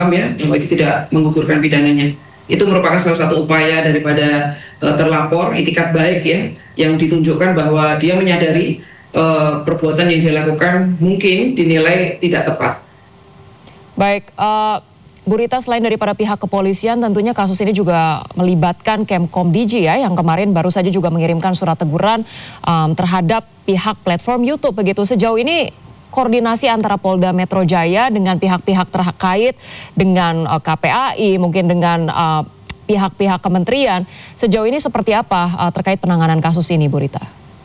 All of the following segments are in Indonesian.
ya, bahwa itu tidak menggugurkan pidananya. Itu merupakan salah satu upaya daripada terlapor, itikat baik ya, yang ditunjukkan bahwa dia menyadari perbuatan yang dilakukan mungkin dinilai tidak tepat. Baik, Bu Rita, selain daripada pihak kepolisian, tentunya kasus ini juga melibatkan Kemkom Digi ya, yang kemarin baru saja juga mengirimkan surat teguran terhadap pihak platform YouTube. Begitu, sejauh ini koordinasi antara Polda Metro Jaya dengan pihak-pihak terkait, dengan KPAI, mungkin dengan pihak-pihak kementerian, sejauh ini seperti apa terkait penanganan kasus ini, Bu Rita?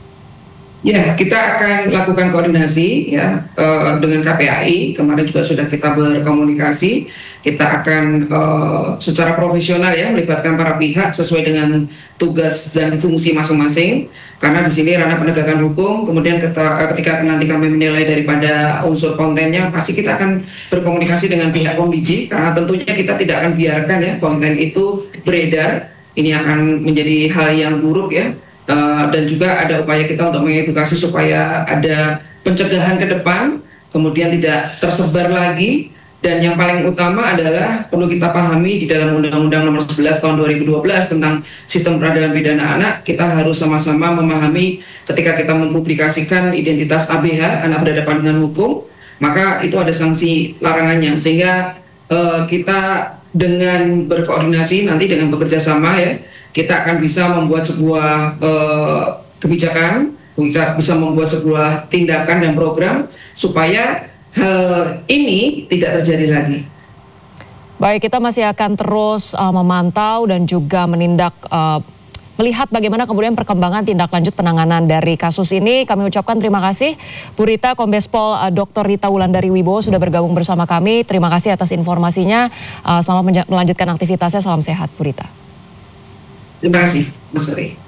Ya, kita akan lakukan koordinasi ya dengan KPAI. Kemarin juga sudah kita berkomunikasi. Kita akan secara profesional ya melibatkan para pihak sesuai dengan tugas dan fungsi masing-masing. Karena di sini ranah penegakan hukum. Kemudian ketika nanti kami menilai daripada unsur kontennya, pasti kita akan berkomunikasi dengan pihak Komdigi. Karena tentunya kita tidak akan biarkan ya konten itu beredar. Ini akan menjadi hal yang buruk ya. Dan juga ada upaya kita untuk mengedukasi supaya ada pencegahan ke depan, kemudian tidak tersebar lagi. Dan yang paling utama adalah perlu kita pahami di dalam Undang-Undang Nomor 11 Tahun 2012 tentang Sistem Peradilan Pidana Anak, kita harus sama-sama memahami ketika kita mempublikasikan identitas ABH, anak berhadapan dengan hukum, maka itu ada sanksi larangannya. Sehingga kita dengan berkoordinasi nanti dengan bekerja sama ya, kita akan bisa membuat sebuah kebijakan, kita bisa membuat sebuah tindakan dan program supaya hal ini tidak terjadi lagi. Baik, kita masih akan terus memantau dan juga melihat bagaimana kemudian perkembangan tindak lanjut penanganan dari kasus ini. Kami ucapkan terima kasih Bu Rita, Kombes Pol Dr. Rita Wulandari Wibowo sudah bergabung bersama kami. Terima kasih atas informasinya. Selamat melanjutkan aktivitasnya. Salam sehat, Bu Rita. Terima kasih, Mas Ferry.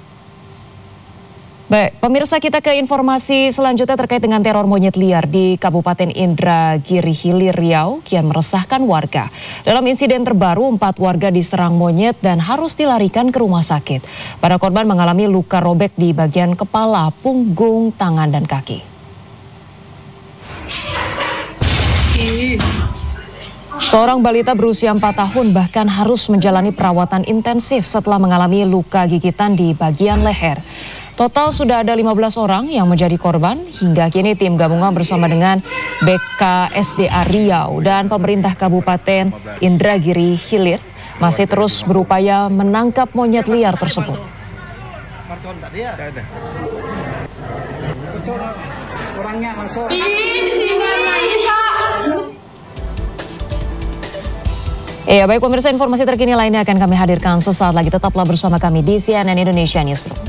Baik, pemirsa, kita ke informasi selanjutnya terkait dengan teror monyet liar di Kabupaten Indragiri Hilir Riau kian meresahkan warga. Dalam insiden terbaru, 4 warga diserang monyet dan harus dilarikan ke rumah sakit. Para korban mengalami luka robek di bagian kepala, punggung, tangan, dan kaki. Seorang balita berusia 4 tahun bahkan harus menjalani perawatan intensif setelah mengalami luka gigitan di bagian leher. Total sudah ada 15 orang yang menjadi korban. Hingga kini tim gabungan bersama dengan BKSDA Riau dan pemerintah Kabupaten Indragiri Hilir masih terus berupaya menangkap monyet liar tersebut. Ya, baik pemirsa, informasi terkini lainnya akan kami hadirkan sesaat lagi. Tetaplah bersama kami di CNN Indonesia Newsroom.